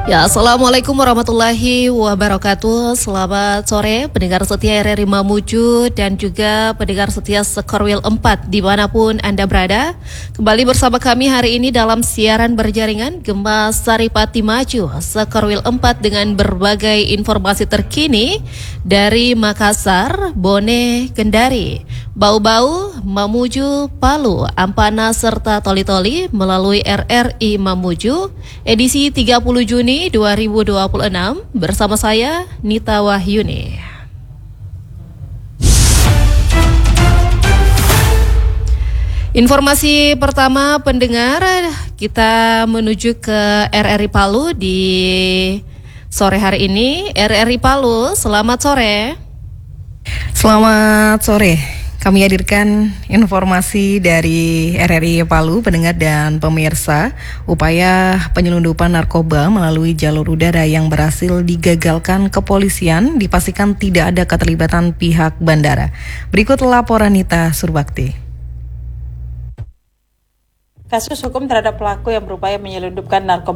Ya, Assalamualaikum warahmatullahi wabarakatuh. Selamat sore pendengar setia RRI Mamuju dan juga pendengar setia Sekorwil 4 dimanapun Anda berada. Kembali bersama kami hari ini dalam siaran berjaringan Gema Saripati Maju Sekorwil 4 dengan berbagai informasi terkini dari Makassar, Bone, Kendari, Bau-Bau, Mamuju, Palu, Ampana, serta Toli-Toli melalui RRI Mamuju edisi 30 Juni 2026 bersama saya Nita Wahyuni. Informasi pertama pendengar, kita menuju ke RRI Palu di sore hari ini. RRI Palu, selamat sore. Selamat sore. Kami hadirkan informasi dari RRI Palu, pendengar dan pemirsa. Upaya penyelundupan narkoba melalui jalur udara yang berhasil digagalkan kepolisian dipastikan tidak ada keterlibatan pihak bandara. Berikut laporan Nita Surbakti. Kasus hukum terhadap pelaku yang berupaya menyelundupkan narkoba